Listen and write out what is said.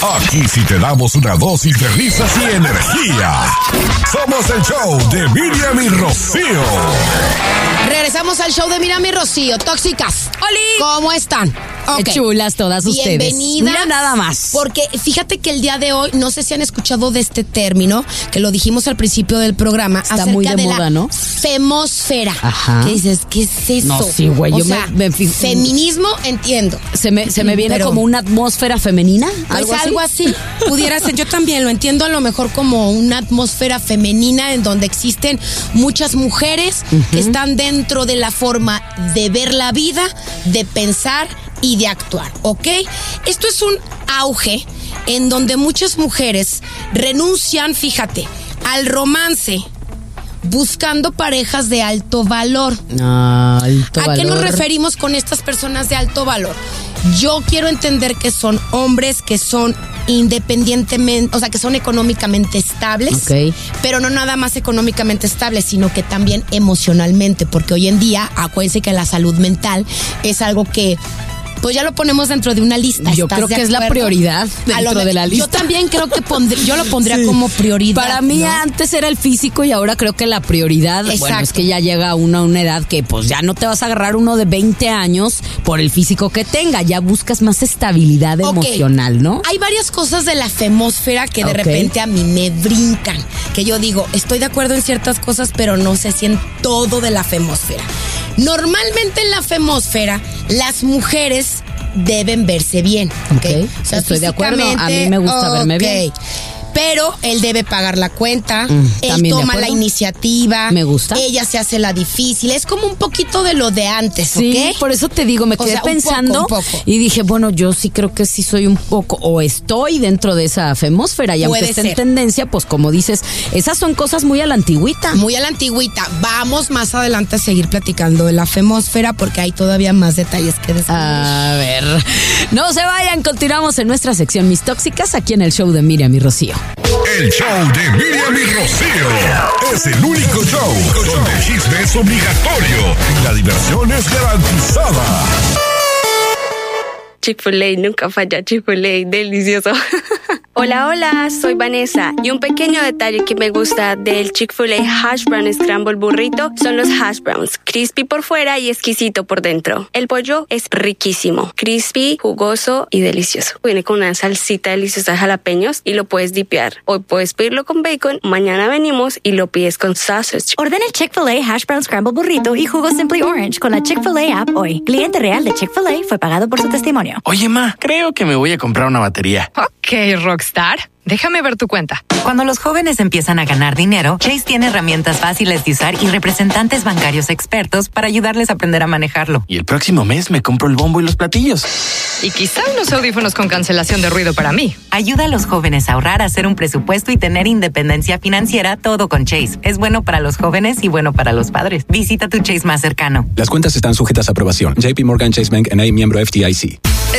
Aquí sí te damos una dosis de risas y energía. Somos el show de Miriam y Rocío. Regresamos al show de Miriam y Rocío. Tóxicas. ¡Oli! ¿Cómo están? Qué chulas todas ustedes. Bienvenidas. Mira nada más. Porque fíjate que el día de hoy, no sé si han escuchado de este término, que lo dijimos al principio del programa. Está muy de moda, ¿no? Femosfera. Ajá. ¿Qué dices? ¿Qué es eso? No, sí, güey. O sea, feminismo, entiendo. Se me viene como una atmósfera femenina. Pues algo así. Pudiera ser. Yo también lo entiendo a lo mejor como una atmósfera femenina en donde existen muchas mujeres que están dentro de la forma de ver la vida, de pensar y de actuar, ¿ok? Esto es un auge en donde muchas mujeres renuncian, fíjate, al romance buscando parejas de alto valor. ¿A qué nos referimos con estas personas de alto valor? Yo quiero entender que son hombres que son independientemente, o sea, que son económicamente estables, pero no nada más económicamente estables, sino que también emocionalmente, porque hoy en día, acuérdense que la salud mental es algo que pues ya lo ponemos dentro de una lista. Yo creo que es la prioridad dentro de la lista. Yo también creo que yo lo pondría como prioridad. Para mí antes era el físico y ahora creo que la prioridad, bueno, es que ya llega uno a una edad que pues ya no te vas a agarrar uno de 20 años por el físico que tenga, ya buscas más estabilidad emocional, ¿no? Hay varias cosas de la femósfera que de repente a mí me brincan, que yo digo, estoy de acuerdo en ciertas cosas, pero no sé si en todo de la femósfera. Normalmente en la femósfera, las mujeres deben verse bien, ¿ok? O sea, estoy de acuerdo, a mí me gusta verme bien. Pero él debe pagar la cuenta, él toma la iniciativa. Me gusta. Ella se hace la difícil. Es como un poquito de lo de antes, ¿ok? Sí, por eso te digo, me quedé pensando un poco. Y dije, bueno, yo sí creo que sí soy un poco, o estoy dentro de esa femósfera. Y aunque esté en tendencia, pues como dices, esas son cosas muy a la antigüita. Muy a la antigüita. Vamos más adelante a seguir platicando de la femósfera porque hay todavía más detalles que descubrir. A ver, no se vayan, continuamos en nuestra sección Mis Tóxicas, aquí en el show de Miriam y Rocío. El show de Miriam y Rocío es el único show donde el chisme es obligatorio y la diversión es garantizada. Chick-fil-A, nunca falla. Chick-fil-A, delicioso. Hola, hola, soy Vanessa y un pequeño detalle que me gusta del Chick-fil-A Hash Brown Scramble Burrito son los hash browns, crispy por fuera y exquisito por dentro. El pollo es riquísimo, crispy, jugoso y delicioso. Viene con una salsita deliciosa de jalapeños y lo puedes dipear. Hoy puedes pedirlo con bacon, mañana venimos y lo pides con sausage. Ordena el Chick-fil-A Hash Brown Scramble Burrito y jugo Simply Orange con la Chick-fil-A app hoy. Cliente real de Chick-fil-A fue pagado por su testimonio. Oye, ma, creo que me voy a comprar una batería. Ok, Rockstar. Déjame ver tu cuenta. Cuando los jóvenes empiezan a ganar dinero, Chase tiene herramientas fáciles de usar y representantes bancarios expertos para ayudarles a aprender a manejarlo. Y el próximo mes me compro el bombo y los platillos. Y quizá unos audífonos con cancelación de ruido para mí. Ayuda a los jóvenes a ahorrar, a hacer un presupuesto y tener independencia financiera, todo con Chase. Es bueno para los jóvenes y bueno para los padres. Visita tu Chase más cercano. Las cuentas están sujetas a aprobación. JP Morgan Chase Bank N.A., miembro FDIC.